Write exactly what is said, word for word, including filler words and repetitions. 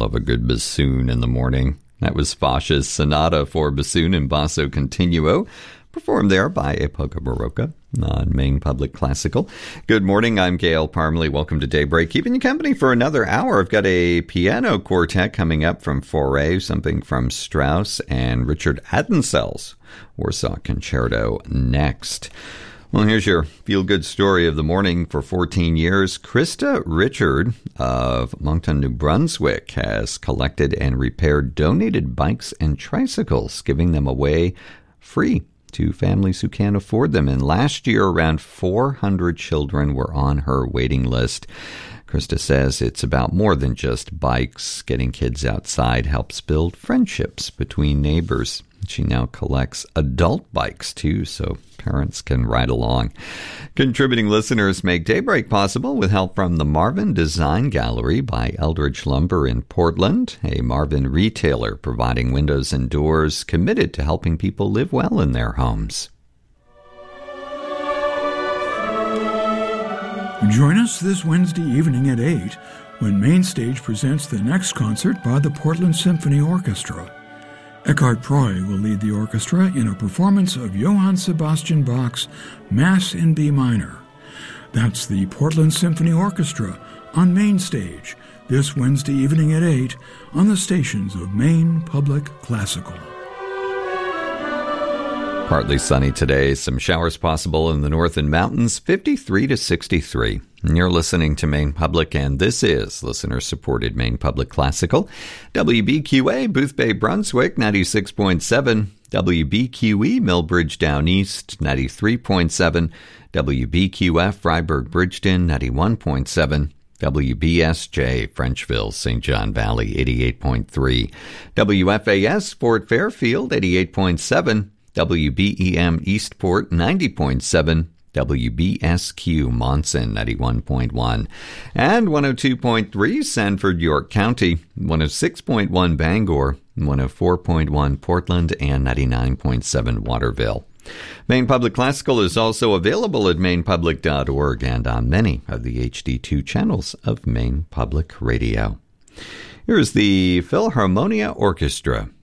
love a good bassoon in the morning. That was Foch's Sonata for Bassoon and Basso Continuo, performed there by Epoca Barocca on Maine Public Classical. Good morning, I'm Gail Parmley. Welcome to Daybreak. Keeping you company for another hour. I've got a piano quartet coming up from Fauré, something from Strauss, and Richard Adensell's Warsaw Concerto next. Well, here's your feel-good story of the morning. For fourteen years, Krista Richard of Moncton, New Brunswick, has collected and repaired donated bikes and tricycles, giving them away free to families who can't afford them. And last year, around four hundred children were on her waiting list. Krista says it's about more than just bikes. Getting kids outside helps build friendships between neighbors. She now collects adult bikes, too, so parents can ride along. Contributing listeners make Daybreak possible with help from the Marvin Design Gallery by Eldridge Lumber in Portland, a Marvin retailer providing windows and doors committed to helping people live well in their homes. Join us this Wednesday evening at eight when Mainstage presents the next concert by the Portland Symphony Orchestra. Eckhart Proy will lead the orchestra in a performance of Johann Sebastian Bach's Mass in B minor. That's the Portland Symphony Orchestra on Mainstage this Wednesday evening at eight on the stations of Maine Public Classical. Partly sunny today, some showers possible in the north and mountains, fifty-three to sixty-three. And you're listening to Maine Public, and this is listener-supported Maine Public Classical. W B Q A, Boothbay, Brunswick, ninety-six point seven. W B Q E, Millbridge Down East, ninety-three point seven. W B Q F, Freiburg, Bridgeton, ninety-one point seven. W B S J, Frenchville, Saint John Valley, eighty-eight point three. W F A S, Fort Fairfield, eighty-eight point seven. W B E M Eastport, ninety point seven. W B S Q Monson, ninety-one point one. And one oh two point three Sanford, York County, one oh six point one Bangor, one oh four point one Portland, and ninety-nine point seven Waterville. Maine Public Classical is also available at maine public dot org and on many of the H D two channels of Maine Public Radio. Here's the Philharmonia Orchestra